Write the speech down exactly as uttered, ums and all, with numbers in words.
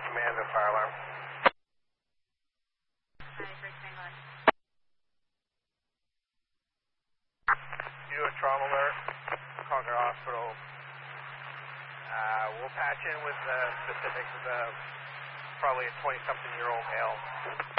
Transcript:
Command and fire alarm. Hi, Great England. You do a trauma alert, Concord Hospital. Uh, we'll patch in with the specifics of the probably a twenty-something year old male.